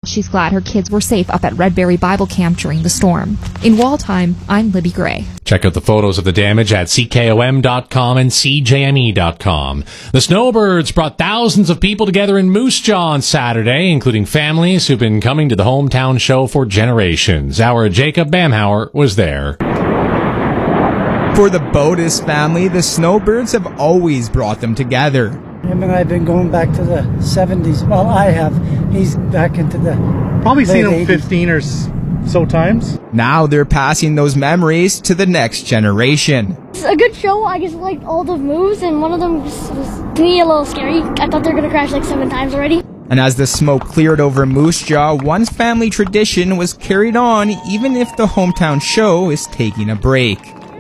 she's glad her kids were safe up at Redberry Bible Camp during the storm. In Waldheim, I'm Libby Gray. Check out the photos of the damage at CKOM.com and CJME.com. The Snowbirds brought thousands of people together in Moose Jaw on Saturday, including families who've been coming to the hometown show for generations. Our Jacob Bamhauer was there. For the Bodis family, the Snowbirds have always brought them together. Him and I have been going back to the 70s. Well, I have. He's back into the probably seen him 80s. 15 or so times. Now they're passing those memories to the next generation. It's a good show. I just liked all the moves, and one of them was to me a little scary. I thought they were going to crash like 7 times already. And as the smoke cleared over Moose Jaw, one family tradition was carried on even if the hometown show is taking a break.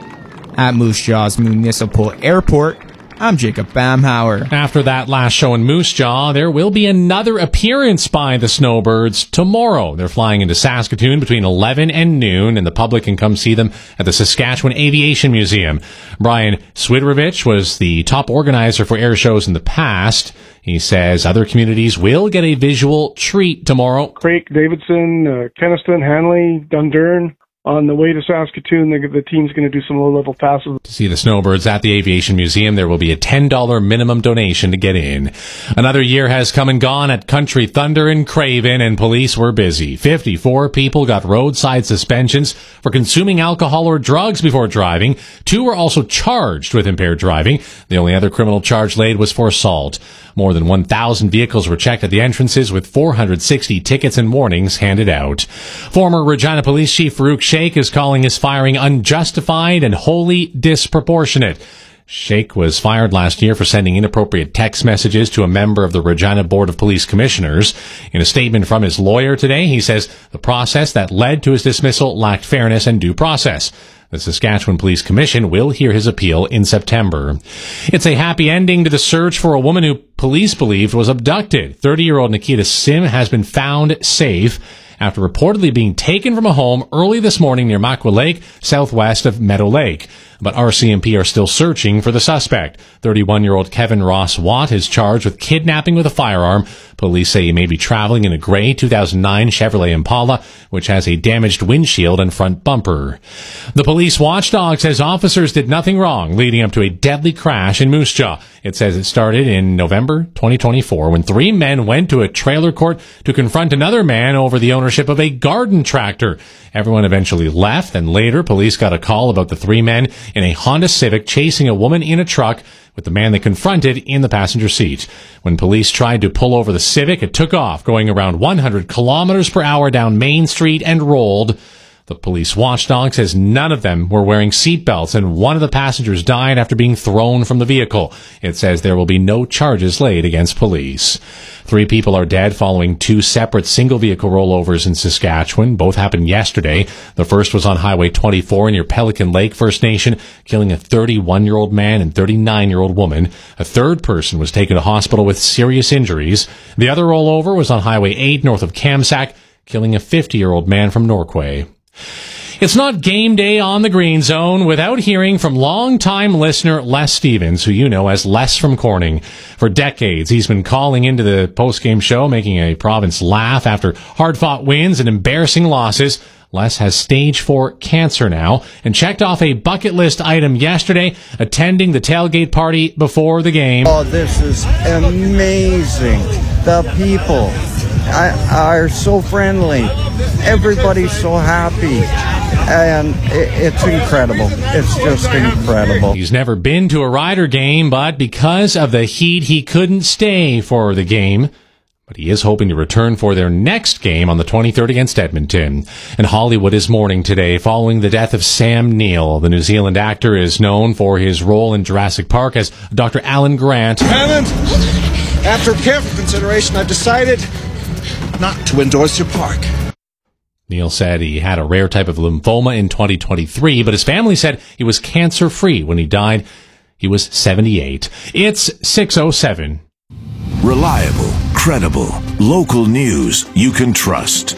At Moose Jaw's Municipal Airport, I'm Jacob Bamhauer. After that last show in Moose Jaw, there will be another appearance by the Snowbirds tomorrow. They're flying into Saskatoon between 11 and noon, and the public can come see them at the Saskatchewan Aviation Museum. Brian Swidrovich was the top organizer for air shows in the past. He says other communities will get a visual treat tomorrow. Craik, Davidson, Kenaston, Hanley, Dundurn. On the way to Saskatoon, the team's going to do some low-level passes. To see the Snowbirds at the Aviation Museum, there will be a $10 minimum donation to get in. Another year has come and gone at Country Thunder in Craven, and police were busy. 54 people got roadside suspensions for consuming alcohol or drugs before driving. 2 were also charged with impaired driving. The only other criminal charge laid was for assault. More than 1,000 vehicles were checked at the entrances, with 460 tickets and warnings handed out. Former Regina Police Chief Farouk Sheikh is calling his firing unjustified and wholly disproportionate. Sheikh was fired last year for sending inappropriate text messages to a member of the Regina Board of Police Commissioners. In a statement from his lawyer today, he says the process that led to his dismissal lacked fairness and due process. The Saskatchewan Police Commission will hear his appeal in September. It's a happy ending to the search for a woman who police believed was abducted. 30-year-old Nikita Sim has been found safe after reportedly being taken from a home early this morning near Makwa Lake, southwest of Meadow Lake. But RCMP are still searching for the suspect. 31-year-old Kevin Ross Watt is charged with kidnapping with a firearm. Police say he may be traveling in a gray 2009 Chevrolet Impala, which has a damaged windshield and front bumper. The police watchdog says officers did nothing wrong leading up to a deadly crash in Moose Jaw. It says it started in November 2024 when 3 men went to a trailer court to confront another man over the ownership of a garden tractor. Everyone eventually left, and later police got a call about the 3 men in a Honda Civic chasing a woman in a truck with the man they confronted in the passenger seat. When police tried to pull over the Civic, it took off, going around 100 kilometers per hour down Main Street and rolled. The police watchdog says none of them were wearing seatbelts, and one of the passengers died after being thrown from the vehicle. It says there will be no charges laid against police. 3 people are dead following 2 separate single-vehicle rollovers in Saskatchewan. Both happened yesterday. The first was on Highway 24 near Pelican Lake First Nation, killing a 31-year-old man and 39-year-old woman. A third person was taken to hospital with serious injuries. The other rollover was on Highway 8 north of Kamsack, killing a 50-year-old man from Norquay. It's not game day on the Green Zone without hearing from longtime listener Les Stevens, who you know as Les from Corning. For decades, he's been calling into the post-game show, making a province laugh after hard-fought wins and embarrassing losses. Les has stage 4 cancer now and checked off a bucket list item yesterday, attending the tailgate party before the game. Oh, this is amazing. The people are so friendly. Everybody's so happy. And it's incredible. It's just incredible. He's never been to a Rider game, but because of the heat, he couldn't stay for the game. But he is hoping to return for their next game on the 23rd against Edmonton. And Hollywood is mourning today following the death of Sam Neill. The New Zealand actor is known for his role in Jurassic Park as Dr. Alan Grant. Alan, after careful consideration, I've decided not to endorse your park. Neil said he had a rare type of lymphoma in 2023, but his family said he was cancer-free when he died. He was 78. It's 6:07. Reliable, credible, local news you can trust.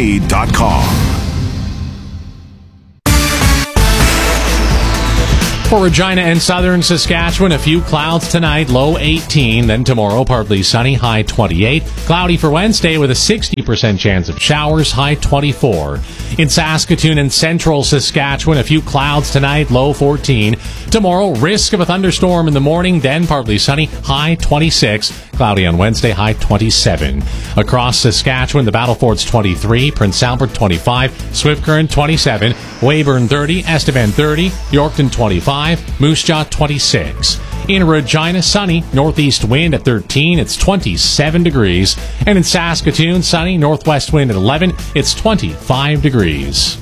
CJME.com. For Regina and southern Saskatchewan, a few clouds tonight, low 18. Then tomorrow, partly sunny, high 28. Cloudy for Wednesday with a 60% chance of showers, high 24. In Saskatoon and central Saskatchewan, a few clouds tonight, low 14. Tomorrow, risk of a thunderstorm in the morning, then partly sunny, high 26. Cloudy on Wednesday, high 27. Across Saskatchewan, the Battlefords 23, Prince Albert 25, Swift Current 27, Weyburn 30, Estevan 30, Yorkton 25, Moose Jaw 26. In Regina, sunny, northeast wind at 13, it's 27 degrees. And in Saskatoon, sunny, northwest wind at 11, it's 25 degrees.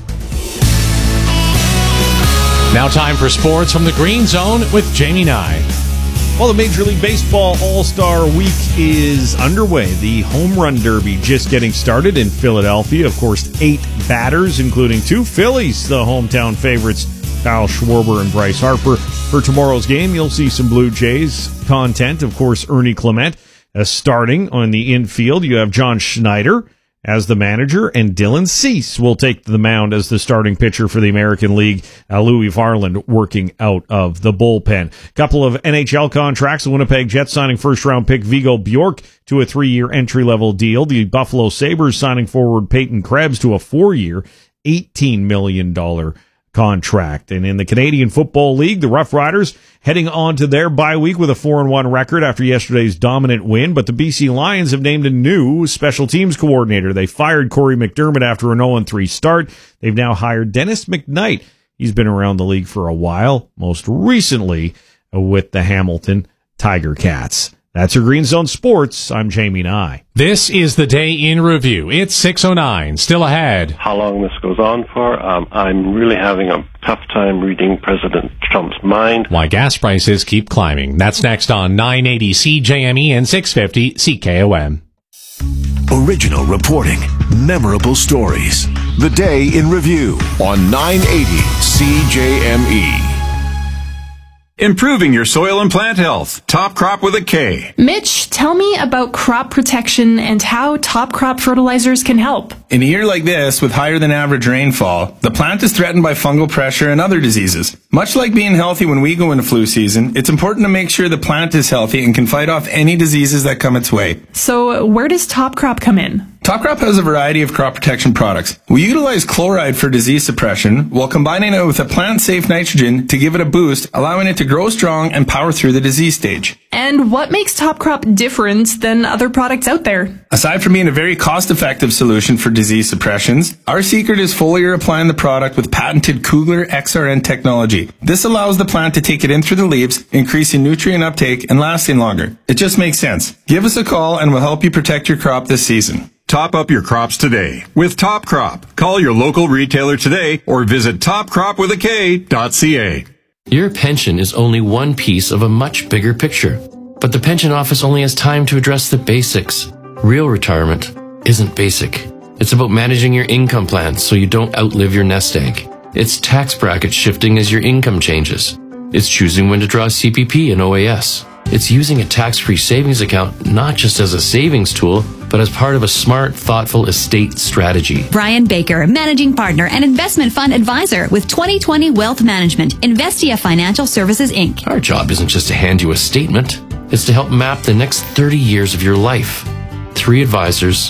Now time for sports from the Green Zone with Jamie Nye. Well, the Major League Baseball All-Star Week is underway. The Home Run Derby just getting started in Philadelphia. Of course, 8 batters, including 2 Phillies, the hometown favorites, Kyle Schwarber and Bryce Harper. For tomorrow's game, you'll see some Blue Jays content. Of course, Ernie Clement starting on the infield. You have John Schneider as the manager, and Dylan Cease will take the mound as the starting pitcher for the American League. Louis Varland working out of the bullpen. Couple of NHL contracts. The Winnipeg Jets signing first-round pick Viggo Bjork to a 3-year entry-level deal. The Buffalo Sabres signing forward Peyton Krebs to a 4-year, $18 million contract. And in the Canadian Football League, the Rough Riders heading on to their bye week with a 4-1 record after yesterday's dominant win. But the BC Lions have named a new special teams coordinator. They fired Corey McDermott after an 0-3 start. They've now hired Dennis McKnight. He's been around the league for a while, most recently with the Hamilton Tiger Cats. That's your Green Zone Sports. I'm Jamie Nye. This is the day in review. It's 6:09. Still ahead. How long this goes on for, I'm really having a tough time reading President Trump's mind. Why gas prices keep climbing. That's next on 980 CJME and 650 CKOM. Original reporting, memorable stories. The day in review on 980 CJME. Improving your soil and plant health. Top Crop with a K. Mitch, tell me about crop protection and how Top Crop fertilizers can help. In a year like this, with higher than average rainfall, the plant is threatened by fungal pressure and other diseases. Much like being healthy when we go into flu season, it's important to make sure the plant is healthy and can fight off any diseases that come its way. So where does Top Crop come in? Top Crop has a variety of crop protection products. We utilize chloride for disease suppression while combining it with a plant-safe nitrogen to give it a boost, allowing it to grow strong and power through the disease stage. And what makes Top Crop different than other products out there? Aside from being a very cost-effective solution for disease suppressions, our secret is foliar applying the product with patented Kugler XRN technology. This allows the plant to take it in through the leaves, increasing nutrient uptake and lasting longer. It just makes sense. Give us a call and we'll help you protect your crop this season. Top up your crops today with Top Crop. Call your local retailer today or visit topcropwithak.ca. Your pension is only one piece of a much bigger picture. But the pension office only has time to address the basics. Real retirement isn't basic. It's about managing your income plan so you don't outlive your nest egg. It's tax bracket shifting as your income changes. It's choosing when to draw CPP and OAS. It's using a tax-free savings account not just as a savings tool, but as part of a smart, thoughtful estate strategy. Brian Baker, Managing Partner and Investment Fund Advisor with 2020 Wealth Management, Investia Financial Services, Inc. Our job isn't just to hand you a statement. It's to help map the next 30 years of your life. 3 advisors,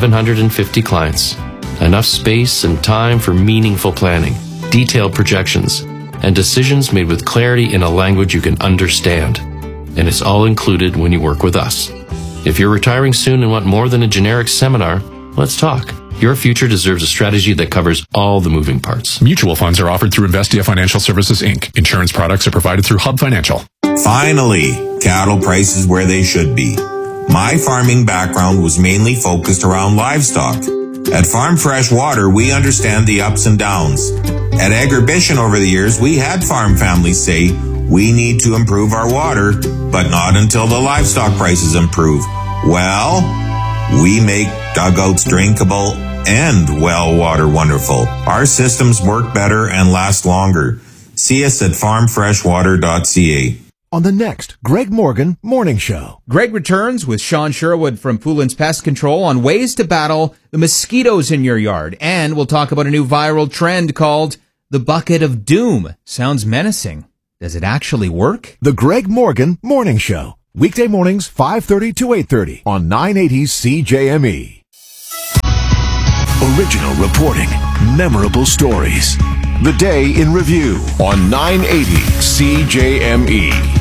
750 clients. Enough space and time for meaningful planning, detailed projections, and decisions made with clarity in a language you can understand. And it's all included when you work with us. If you're retiring soon and want more than a generic seminar, let's talk. Your future deserves a strategy that covers all the moving parts. Mutual funds are offered through Investia Financial Services, Inc. Insurance products are provided through Hub Financial. Finally, cattle prices where they should be. My farming background was mainly focused around livestock. At Farm Fresh Water, we understand the ups and downs. At Agribition over the years, we had farm families say, we need to improve our water, but not until the livestock prices improve. Well, we make dugouts drinkable and well water wonderful. Our systems work better and last longer. See us at farmfreshwater.ca. On the next Greg Morgan Morning Show. Greg returns with Sean Sherwood from Poulin's Pest Control on ways to battle the mosquitoes in your yard. And we'll talk about a new viral trend called the Bucket of Doom. Sounds menacing. Does it actually work? The Greg Morgan Morning Show. Weekday mornings, 5:30 to 8:30 on 980 CJME. Original reporting, memorable stories. The Day in Review on 980 CJME.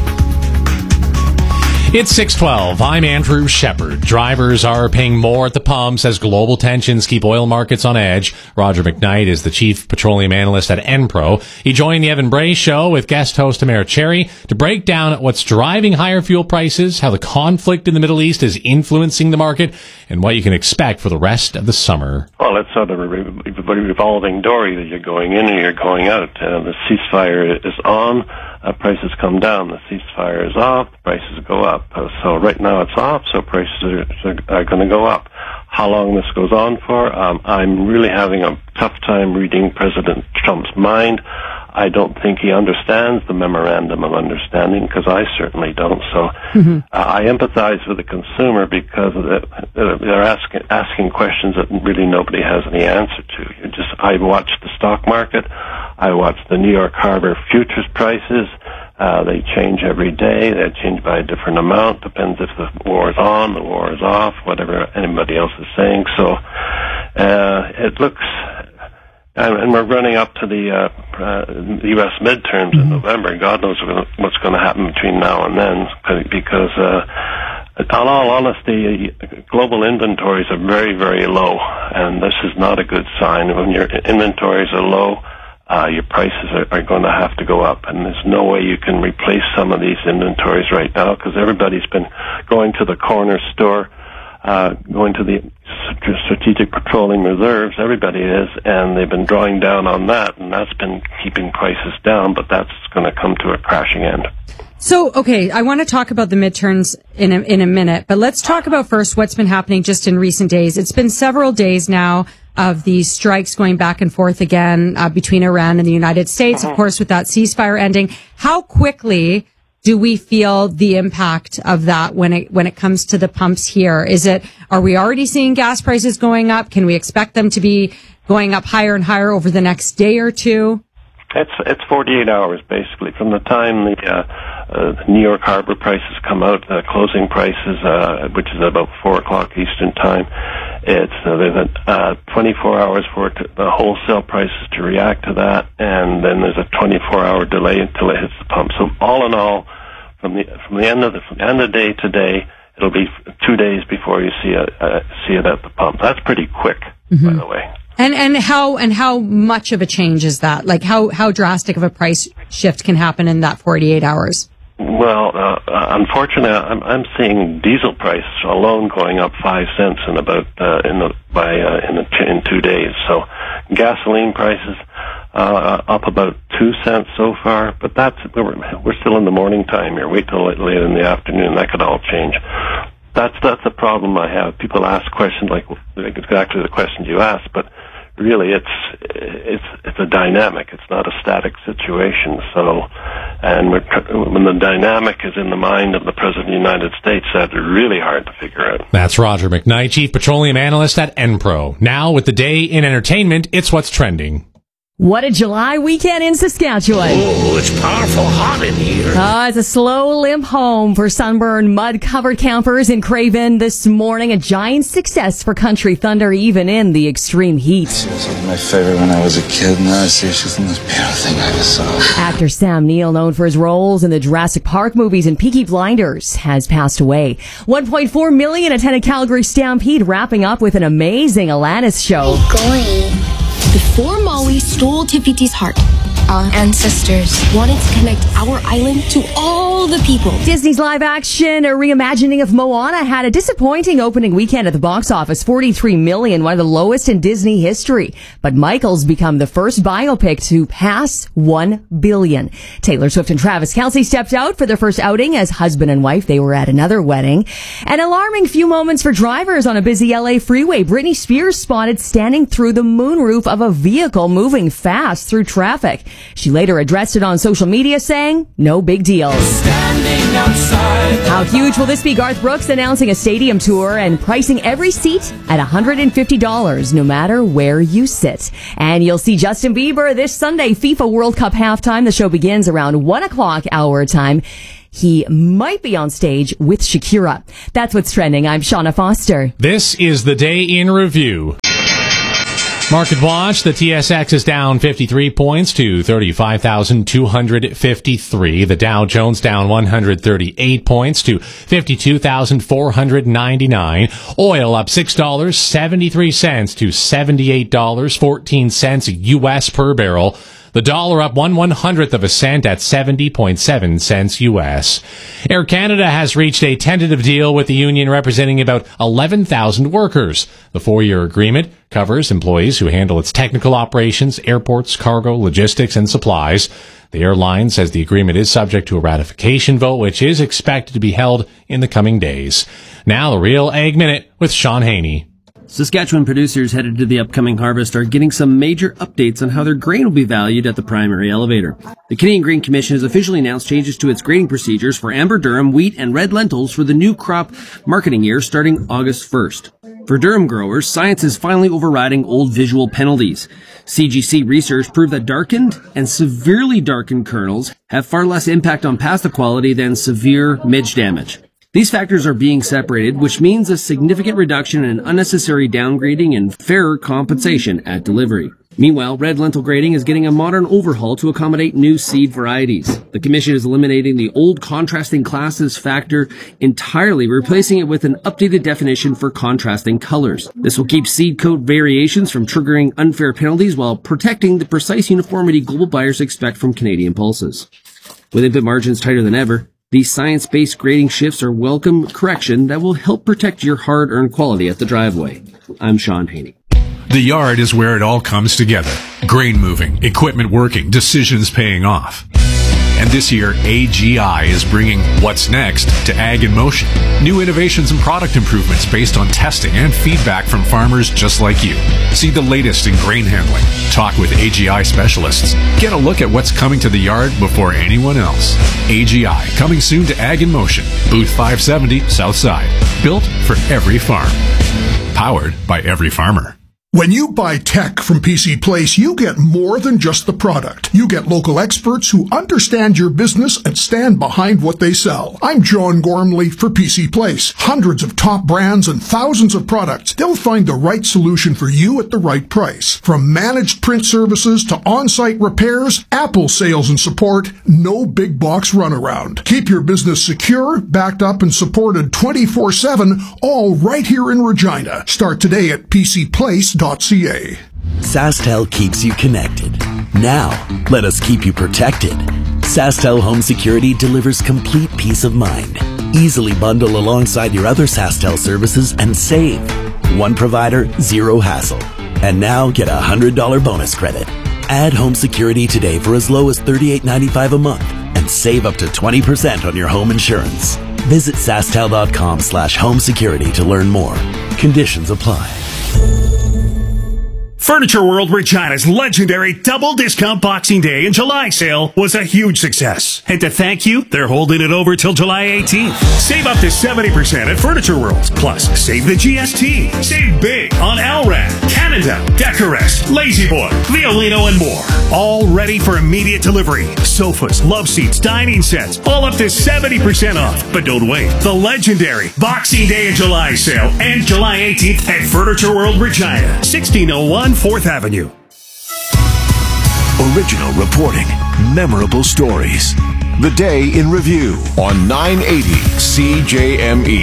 It's 6:12. I'm Andrew Shepard. Drivers are paying more at the pumps as global tensions keep oil markets on edge. Roger McKnight is the chief petroleum analyst at Enpro. He joined the Evan Bray Show with guest host Tamara Cherry to break down what's driving higher fuel prices, how the conflict in the Middle East is influencing the market, and what you can expect for the rest of the summer. Well, it's sort of a revolving door. Either you're going in or you're going out. The ceasefire is on. Prices come down. The ceasefire is off. Prices go up. So right now it's off, so prices are going to go up. How long this goes on for, I'm really having a tough time reading President Trump's mind. I don't think he understands the memorandum of understanding, because I certainly don't. So I empathize with the consumer, because they're asking questions that really nobody has any answer to. I watch the stock market. I watch the New York Harbor futures prices. They change every day. They change by a different amount. Depends if the war is on, the war is off, whatever anybody else is saying. So it looks... And we're running up to the U.S. midterms in November. God knows what's going to happen between now and then, because in all honesty, global inventories are very, very low, and this is not a good sign. When your inventories are low, your prices are going to have to go up, and there's no way you can replace some of these inventories right now, because everybody's been going to the corner store, going to the strategic petroleum reserves. Everybody is, and they've been drawing down on that, and that's been keeping prices down, but that's going to come to a crashing end. So, okay, I want to talk about the midterms in a minute, but let's talk about first what's been happening just in recent days. It's been several days now of these strikes going back and forth again between Iran and the United States, of course, with that ceasefire ending. How quickly do we feel the impact of that when it comes to the pumps here? Are we already seeing gas prices going up? Can we expect them to be going up higher and higher over the next day or two? It's 48 hours, basically, from the time the New York Harbor prices come out, closing prices, which is about 4 o'clock Eastern time. There's 24 hours for the wholesale prices to react to that, and then there's a 24-hour delay until it hits the pump. So all in all, from the end of the day to day, it'll be 2 days before you see it at the pump. That's pretty quick, by the way. And how much of a change is that? Like how drastic of a price shift can happen in that 48 hours? Well, unfortunately, I'm seeing diesel prices alone going up 5 cents in 2 days. So gasoline prices up about 2 cents so far, but we're still in the morning time here. Wait till later in the afternoon, that could all change. That's the problem I have. People ask questions like exactly the questions you asked, but really it's a dynamic. It's not a static situation. So, and when the dynamic is in the mind of the President of the United States, that's really hard to figure out. That's Roger McKnight, chief petroleum analyst at Enpro. Now with the day in entertainment, it's what's trending. What a July weekend in Saskatchewan. Oh, it's powerful hot in here. It's a slow limp home for sunburned, mud-covered campers in Craven this morning. A giant success for Country Thunder, even in the extreme heat. She was my favorite when I was a kid, and now I see she's the most beautiful thing I ever saw. Actor Sam Neill, known for his roles in the Jurassic Park movies and Peaky Blinders, has passed away. 1.4 million attended Calgary Stampede, wrapping up with an amazing Alanis show. Before Molly stole Tipiti's heart, our ancestors wanted to connect our island to all the people. Disney's live-action reimagining of Moana had a disappointing opening weekend at the box office, 43 million, one of the lowest in Disney history. But Michael's become the first biopic to pass 1 billion. Taylor Swift and Travis Kelce stepped out for their first outing as husband and wife. They were at another wedding. An alarming few moments for drivers on a busy LA freeway. Britney Spears spotted standing through the moonroof of a vehicle moving fast through traffic. She later addressed it on social media saying, no big deal. How huge will this be? Garth Brooks announcing a stadium tour and pricing every seat at $150, no matter where you sit. And you'll see Justin Bieber this Sunday, FIFA World Cup halftime. The show begins around 1 o'clock our time. He might be on stage with Shakira. That's what's trending. I'm Shauna Foster. This is the day in review. Market watch, the TSX is down 53 points to 35,253. The Dow Jones down 138 points to 52,499. Oil up $6.73 to $78.14 U.S. per barrel. The dollar up 1/100th of a cent at 70.7 cents U.S. Air Canada has reached a tentative deal with the union representing about 11,000 workers. The 4-year agreement covers employees who handle its technical operations, airports, cargo, logistics, and supplies. The airline says the agreement is subject to a ratification vote, which is expected to be held in the coming days. Now, the Real Ag Minute with Sean Haney. Saskatchewan producers headed to the upcoming harvest are getting some major updates on how their grain will be valued at the primary elevator. The Canadian Grain Commission has officially announced changes to its grading procedures for amber durum, wheat, and red lentils for the new crop marketing year starting August 1st. For durum growers, science is finally overriding old visual penalties. CGC research proved that darkened and severely darkened kernels have far less impact on pasta quality than severe midge damage. These factors are being separated, which means a significant reduction in unnecessary downgrading and fairer compensation at delivery. Meanwhile, red lentil grading is getting a modern overhaul to accommodate new seed varieties. The Commission is eliminating the old contrasting classes factor entirely, replacing it with an updated definition for contrasting colors. This will keep seed coat variations from triggering unfair penalties while protecting the precise uniformity global buyers expect from Canadian pulses. With input margins tighter than ever, these science-based grading shifts are welcome correction that will help protect your hard-earned quality at the driveway. I'm Sean Haney. The yard is where it all comes together. Grain moving, equipment working, decisions paying off. And this year, AGI is bringing What's Next to Ag in Motion. New innovations and product improvements based on testing and feedback from farmers just like you. See the latest in grain handling. Talk with AGI specialists. Get a look at what's coming to the yard before anyone else. AGI, coming soon to Ag in Motion. Booth 570, South Side. Built for every farm. Powered by every farmer. When you buy tech from PC Place, you get more than just the product. You get local experts who understand your business and stand behind what they sell. I'm John Gormley for PC Place. Hundreds of top brands and thousands of products. They'll find the right solution for you at the right price. From managed print services to on-site repairs, Apple sales and support, no big box runaround. Keep your business secure, backed up, and supported 24/7, all right here in Regina. Start today at PCPlace.ca. SaskTel keeps you connected. Now, let us keep you protected. SaskTel Home Security delivers complete peace of mind. Easily bundle alongside your other SaskTel services and save. One provider, zero hassle. And now get a $100 bonus credit. Add home security today for as low as $38.95 a month and save up to 20% on your home insurance. Visit SaskTel.com/home security to learn more. Conditions apply. Furniture World Regina's legendary double discount Boxing Day and July sale was a huge success. And to thank you, they're holding it over till July 18th. Save up to 70% at Furniture World. Plus, save the GST. Save big on Alrad, Canada, Decorest, Lazy Boy, Violino, and more. All ready for immediate delivery. Sofas, love seats, dining sets, all up to 70% off. But don't wait. The legendary Boxing Day and July sale and July 18th at Furniture World Regina, 1601 4th Avenue. Original reporting, memorable stories. The Day in Review on 980 CJME.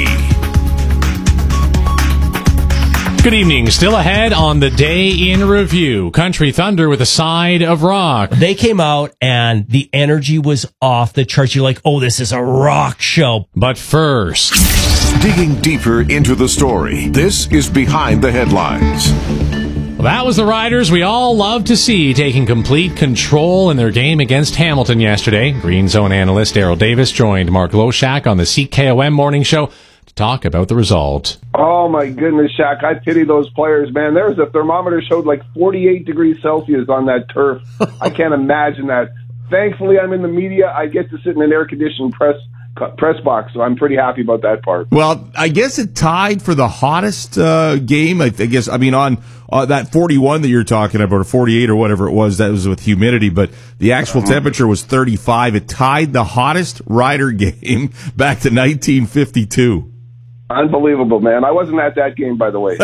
Good evening. Still ahead on The Day in Review. Country Thunder with a side of rock. They came out and the energy was off the charts. You're like, oh, this is a rock show. But first, digging deeper into the story, this is Behind the Headlines. Well, that was the Riders we all love to see taking complete control in their game against Hamilton yesterday. Green Zone analyst Daryl Davis joined Mark Loshak on the CKOM Morning Show to talk about the result. Oh, my goodness, Shaq. I pity those players, man. There was a thermometer showed like 48 degrees Celsius on that turf. I can't imagine that. Thankfully, I'm in the media. I get to sit in an air-conditioned press box, so I'm pretty happy about that part. Well, I guess it tied for the hottest game. I guess, I mean, on that 41 that you're talking about, or 48 or whatever it was, that was with humidity, but the actual temperature was 35. It tied the hottest Rider game back to 1952. Unbelievable, man. I wasn't at that game, by the way.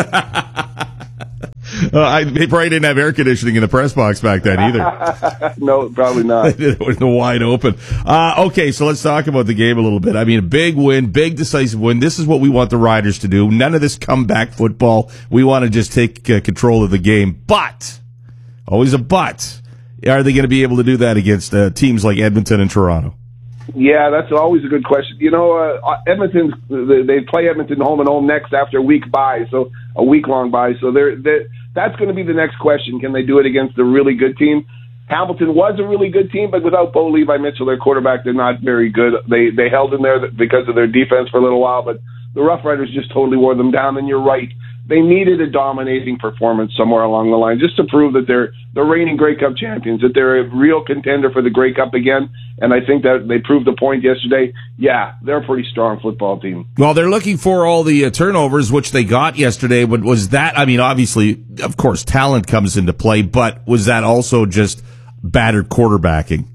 They probably didn't have air conditioning in the press box back then either. No, probably not. It was wide open. Okay, so let's talk about the game a little bit. I mean, a big win, big decisive win. This is what we want the Riders to do. None of this comeback football. We want to just take control of the game. But, always a but, are they going to be able to do that against teams like Edmonton and Toronto? Yeah, that's always a good question. You know, Edmonton, they play Edmonton home and home next after a week bye, so a week-long bye. So that's going to be the next question. Can they do it against a really good team? Hamilton was a really good team, but without Bo Levi Mitchell, their quarterback, they're not very good. They held in there because of their defense for a little while, but the Rough Riders just totally wore them down, and you're right. They needed a dominating performance somewhere along the line just to prove that they're the reigning Grey Cup champions, that they're a real contender for the Grey Cup again. And I think that they proved the point yesterday. Yeah, they're a pretty strong football team. Well, they're looking for all the turnovers, which they got yesterday. But was that, I mean, obviously, of course, talent comes into play, but was that also just battered quarterbacking?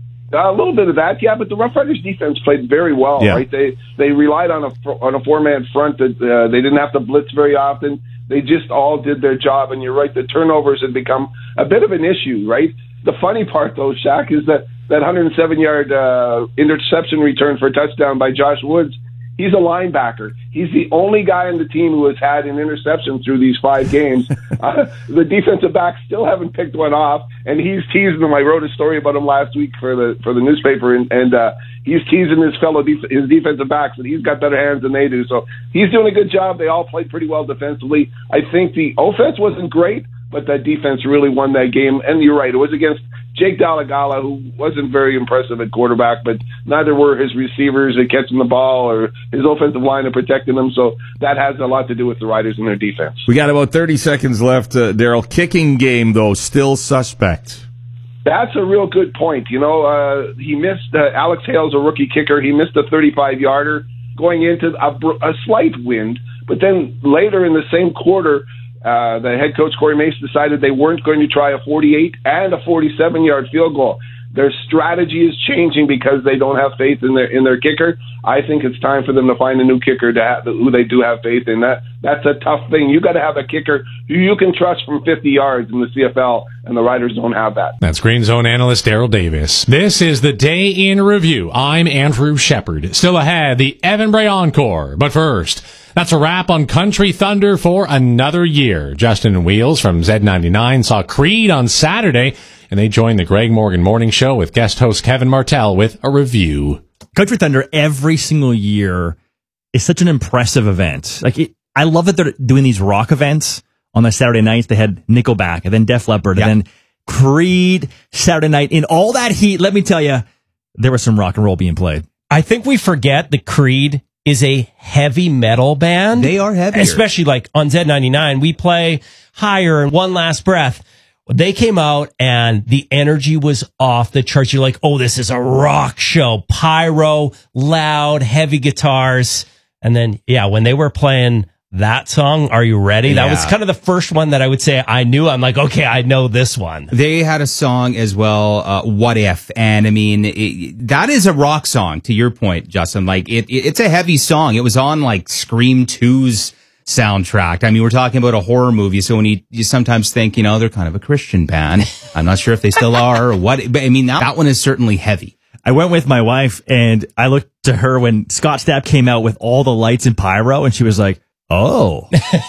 A little bit of that, yeah, but the Rough Riders defense played very well, right? They relied on a four-man front that they didn't have to blitz very often. They just all did their job, and you're right, the turnovers had become a bit of an issue, right? The funny part, though, Shaq, is that 107-yard interception return for a touchdown by Josh Woods, he's a linebacker. He's the only guy on the team who has had an interception through these 5 games. The defensive backs still haven't picked one off, and he's teasing them. I wrote a story about him last week for the newspaper, and he's teasing his defensive backs, and he's got better hands than they do. So he's doing a good job. They all played pretty well defensively. I think the offense wasn't great, but that defense really won that game. And you're right, it was against Jake Dalagala, who wasn't very impressive at quarterback, but neither were his receivers at catching the ball or his offensive line at protecting them. So that has a lot to do with the Riders and their defense. We got about 30 seconds left, Daryl. Kicking game, though, still suspect. That's a real good point. You know, he missed, Alex Hale's a rookie kicker. He missed a 35-yarder going into a slight wind, but then later in the same quarter, the head coach, Corey Mace, decided they weren't going to try a 48 and a 47-yard field goal. Their strategy is changing because they don't have faith in their kicker. I think it's time for them to find a new kicker who they do have faith in. That's a tough thing. You got to have a kicker who you can trust from 50 yards in the CFL, and the Riders don't have that. That's Green Zone analyst Daryl Davis. This is the Day in Review. I'm Andrew Shepard. Still ahead, the Evan Bray Encore. But first, that's a wrap on Country Thunder for another year. Justin and Wheels from Z99 saw Creed on Saturday, and they joined the Greg Morgan Morning Show with guest host Kevin Martell with a review. Country Thunder every single year is such an impressive event. I love that they're doing these rock events on the Saturday nights. They had Nickelback and then Def Leppard and then Creed Saturday night. In all that heat, let me tell you, there was some rock and roll being played. I think we forget that Creed is a heavy metal band. They are heavier. Especially like on Z99, we play Higher and One Last Breath. They came out and the energy was off the charts. You're like, oh, this is a rock show. Pyro, loud, heavy guitars. And then, when they were playing that song, Are You Ready? That was kind of the first one that I would say I knew. I'm like, okay, I know this one. They had a song as well, What If? And I mean, that is a rock song, to your point, Justin. Like, it's a heavy song. It was on like Scream 2's soundtrack. I mean, we're talking about a horror movie, so when you sometimes think, they're kind of a Christian band. I'm not sure if they still are or what, but I mean, that one is certainly heavy. I went with my wife and I looked to her when Scott Stapp came out with all the lights and pyro, and she was like, oh.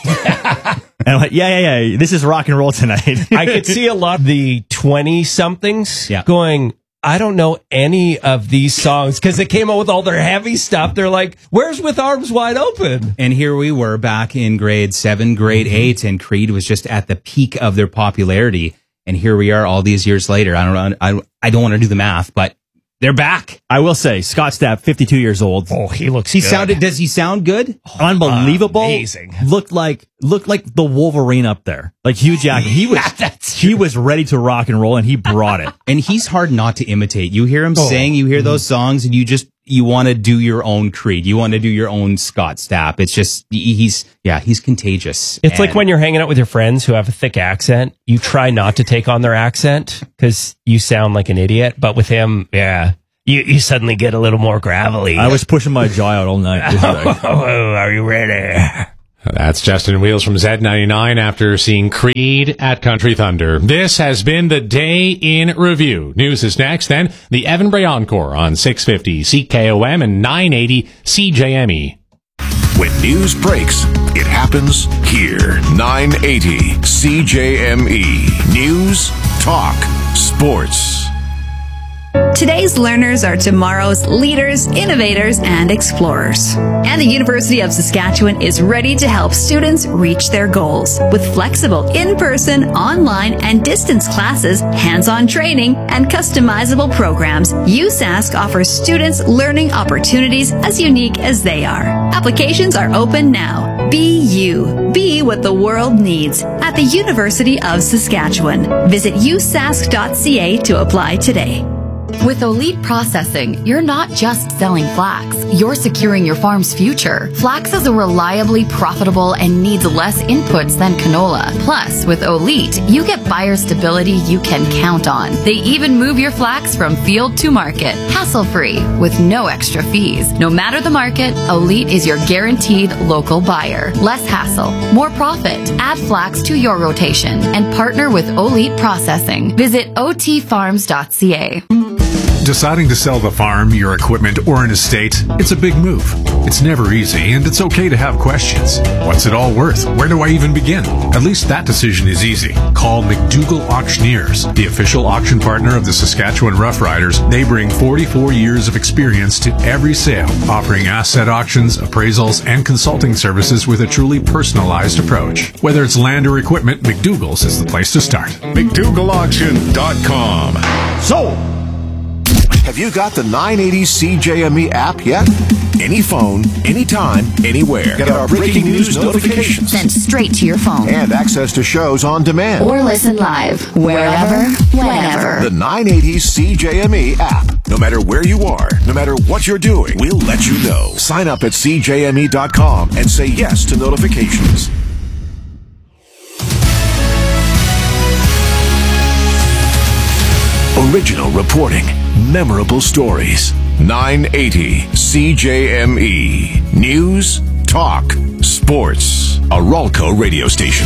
And I'm like, yeah, this is rock and roll tonight. I could see a lot of the 20-somethings going, I don't know any of these songs because they came out with all their heavy stuff. They're like, where's With Arms Wide Open? And here we were back in grade 7, grade 8, and Creed was just at the peak of their popularity. And here we are all these years later. I don't want to do the math, but They're back. I will say, Scott Stapp, 52 years old. Oh, he looks He good. does he sound good? Unbelievable. Amazing. Looked like the Wolverine up there. Like Hugh Jackman. He was ready to rock and roll, and he brought it. And he's hard not to imitate. You hear him sing, you hear those songs, and you want to do your own Creed. You want to do your own Scott Stapp. It's just, he's contagious. It's like when you're hanging out with your friends who have a thick accent, you try not to take on their accent because you sound like an idiot. But with him, you suddenly get a little more gravelly. I was pushing my jaw out all night. Are you ready? That's Justin Wheels from Z99 after seeing Creed at Country Thunder. This has been the Day in Review. News is next, then the Evan Bray Encore on 650 CKOM and 980 CJME. When news breaks, it happens here. 980 CJME. News, talk, sports. Today's learners are tomorrow's leaders, innovators, and explorers. And the University of Saskatchewan is ready to help students reach their goals with flexible in-person, online, and distance classes, hands-on training, and customizable programs. USask offers students learning opportunities as unique as they are. Applications are open now. Be you. Be what the world needs at the University of Saskatchewan. Visit usask.ca to apply today. With Olite Processing, you're not just selling flax, you're securing your farm's future. Flax is a reliably profitable and needs less inputs than canola. Plus, with Olite, you get buyer stability you can count on. They even move your flax from field to market, hassle-free, with no extra fees. No matter the market, Olite is your guaranteed local buyer. Less hassle, more profit. Add flax to your rotation and partner with Olite Processing. Visit otfarms.ca. Deciding to sell the farm, your equipment, or an estate, it's a big move. It's never easy, and it's okay to have questions. What's it all worth? Where do I even begin? At least that decision is easy. Call McDougall Auctioneers, the official auction partner of the Saskatchewan Roughriders. They bring 44 years of experience to every sale, offering asset auctions, appraisals, and consulting services with a truly personalized approach. Whether it's land or equipment, McDougall's is the place to start. McDougallAuction.com. So, have you got the 980 CJME app yet? Any phone, anytime, anywhere. Get our breaking news notifications Sent straight to your phone. and access to shows on demand. Or listen live, wherever, whenever. The 980 CJME app. No matter where you are, no matter what you're doing, we'll let you know. Sign up at CJME.com and say yes to notifications. Original reporting, memorable stories. 980 CJME. News, talk, sports. A Ralco radio station.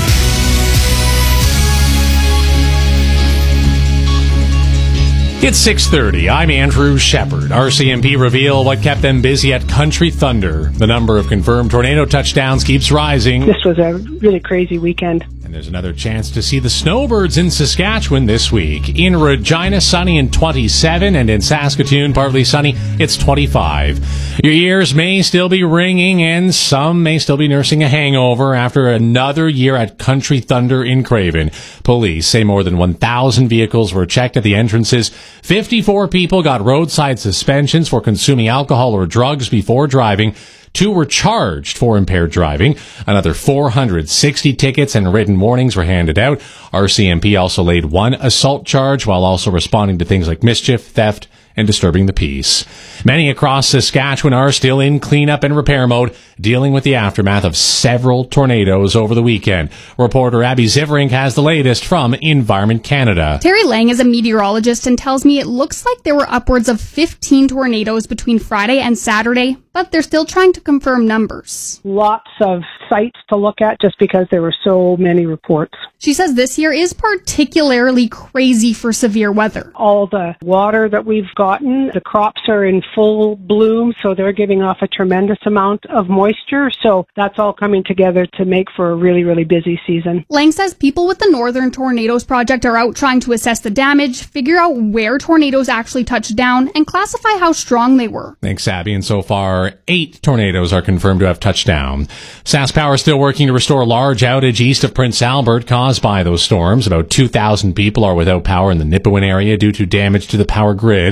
It's 6:30. I'm Andrew Shepard. RCMP reveal what kept them busy at Country Thunder. The number of confirmed tornado touchdowns keeps rising. This was a really crazy weekend. And there's another chance to see the snowbirds in Saskatchewan this week. In Regina, sunny and 27, and in Saskatoon, partly sunny, it's 25. Your ears may still be ringing, and some may still be nursing a hangover after another year at Country Thunder in Craven. Police say more than 1,000 vehicles were checked at the entrances. 54 people got roadside suspensions for consuming alcohol or drugs before driving. 2 were charged for impaired driving. Another 460 tickets and written warnings were handed out. RCMP also laid 1 assault charge while also responding to things like mischief, theft, and disturbing the peace. Many across Saskatchewan are still in cleanup and repair mode, dealing with the aftermath of several tornadoes over the weekend. Reporter Abby Ziverink has the latest from Environment Canada. Terry Lang is a meteorologist and tells me it looks like there were upwards of 15 tornadoes between Friday and Saturday, but they're still trying to confirm numbers. Lots of sites to look at just because there were so many reports. She says this year is particularly crazy for severe weather. All the water that we've gotten, the crops are in full bloom, so they're giving off a tremendous amount of moisture. So that's all coming together to make for a really, really busy season. Lang says people with the Northern Tornadoes Project are out trying to assess the damage, figure out where tornadoes actually touched down, and classify how strong they were. Thanks, Abby. And so far, 8 tornadoes are confirmed to have touched down. SaskPower is still working to restore a large outage east of Prince Albert caused by those storms. About 2,000 people are without power in the Nipawin area due to damage to the power grid.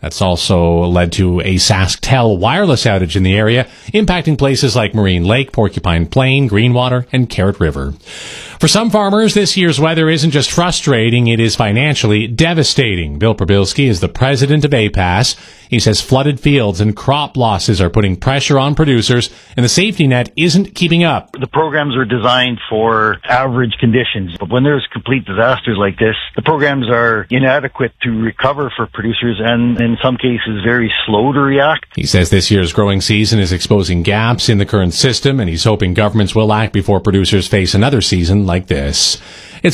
That's also led to a SaskTel wireless outage in the area, impacting places like Marine Lake, Porcupine Plain, Greenwater, and Carrot River. For some farmers, this year's weather isn't just frustrating, it is financially devastating. Bill Probilski is the president of APAS. He says flooded fields and crop losses are putting pressure on producers, and the safety net isn't keeping up. The programs are designed for average conditions, but when there's complete disasters like this, the programs are inadequate to recover for producers and in some cases very slow to react. He says this year's growing season is exposing gaps in the current system, and he's hoping governments will act before producers face another season like this.